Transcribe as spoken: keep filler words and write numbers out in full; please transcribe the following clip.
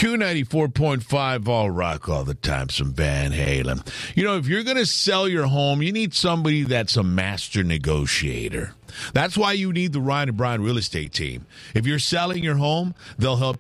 Q ninety-four point five, all rock all the time, some Van Halen. You know, if you're going to sell your home, you need somebody that's a master negotiator. That's why you need the Ryan and Brian real estate team. If you're selling your home, they'll help